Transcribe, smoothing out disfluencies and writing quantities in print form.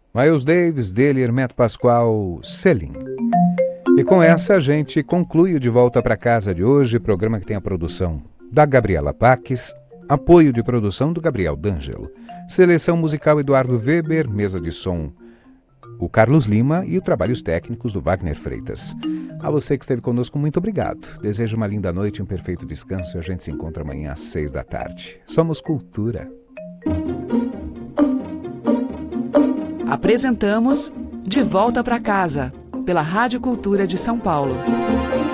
Miles Davis, dele, Hermeto Pascoal, Selim. E com essa a gente conclui o De Volta para Casa de hoje, programa que tem a produção da Gabriela Paques, apoio de produção do Gabriel D'Angelo, seleção musical Eduardo Weber, mesa de som o Carlos Lima e os trabalhos técnicos do Wagner Freitas. A você que esteve conosco, muito obrigado. Desejo uma linda noite, um perfeito descanso e a gente se encontra amanhã às 6 da tarde. Somos Cultura. Apresentamos De Volta para Casa, pela Rádio Cultura de São Paulo.